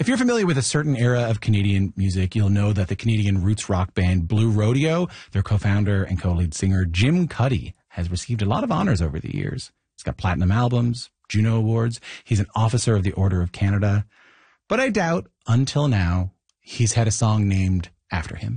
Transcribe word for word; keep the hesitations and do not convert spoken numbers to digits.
If you're familiar with a certain era of Canadian music, you'll know that the Canadian roots rock band Blue Rodeo, their co-founder and co-lead singer Jim Cuddy, has received a lot of honors over the years. He's got platinum albums, Juno Awards. He's an officer of the Order of Canada. But I doubt, until now, he's had a song named after him.